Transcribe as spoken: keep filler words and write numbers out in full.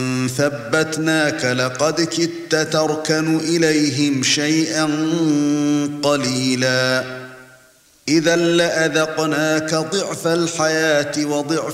ثبتناك لقد كدت تركن إليهم شيئا قليلا إذا لأذقناك ضعف الحياة وضعف